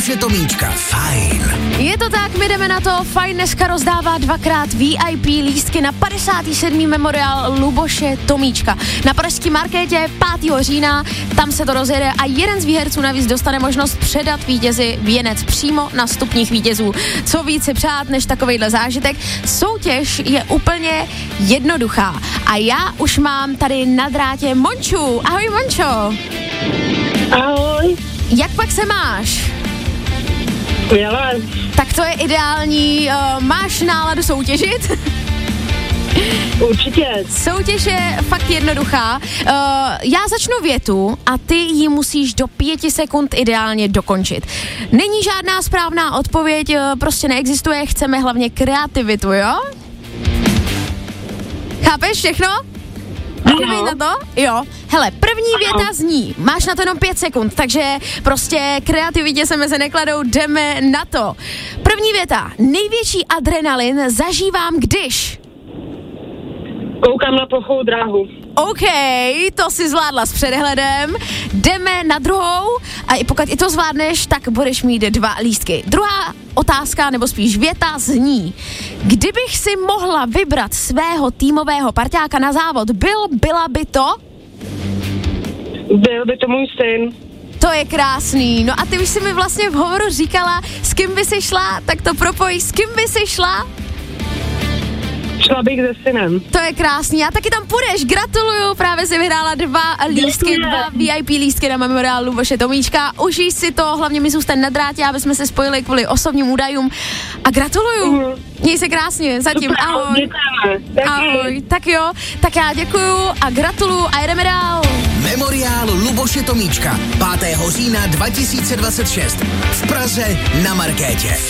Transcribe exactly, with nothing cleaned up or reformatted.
Tomíčka, fajn. Je to tak, my jdeme na to. Fajn dneska rozdává dvakrát V I P lístky na padesátý sedmý memoriál Luboše Tomíčka. Na pražském markétě pátého října, tam se to rozjede a jeden z výherců navíc dostane možnost předat vítězi věnec přímo na stupních vítězů. Co víc si přát než takovejhle zážitek. Soutěž je úplně jednoduchá a já už mám tady na drátě Monču. Ahoj Mončo. Ahoj. Jak pak se máš? Skvěle. Tak to je ideální. Uh, máš náladu soutěžit? Určitě. Soutěž je fakt jednoduchá. Uh, já začnu větu a ty ji musíš do pěti sekund ideálně dokončit. Není žádná správná odpověď, uh, prostě neexistuje, chceme hlavně kreativitu, jo? Chápeš všechno? Můžeme jít na to? Jo. Hele, první věta zní, máš na to jenom pět sekund, takže prostě kreativitě se mezi nekladou, jdeme na to. První věta, největší adrenalin zažívám, když... Koukám na plochou dráhu. OK, to si zvládla s předhledem. Jdeme na druhou a i pokud i to zvládneš, tak budeš mít dva lístky. Druhá otázka, nebo spíš věta zní, kdybych si mohla vybrat svého týmového parťáka na závod, byl, byla by to? Byl by to můj syn. To je krásný. No a ty už si mi vlastně v hovoru říkala, s kým by si šla, tak to propoj, s kým by si šla? Šla bych se synem. To je krásný. A taky tam půjdeš. Gratuluju. Právě si vyhrála dva lístky, dva V I P lístky na memoriál Luboše Tomíčka. Užij si to, hlavně mi zůstaň na drátě, aby jsme se spojili kvůli osobním údajům. A gratuluju. Mm. Měj se krásně. Zatím. Super, ahoj. Děkujeme. Ahoj. Tak jo. Tak já děkuju a gratuluju a jdeme dál. Memoriál Luboše Tomíčka. pátého října dva tisíce dvacet šest. V Praze na Markétě.